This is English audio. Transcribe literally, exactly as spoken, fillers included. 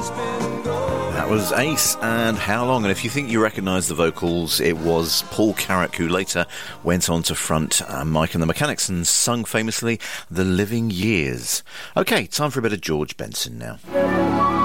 That was Ace and How Long, and if you think you recognise the vocals, it was Paul Carrack, who later went on to front uh, Mike and the Mechanics and sung famously The Living Years. OK, time for a bit of George Benson now.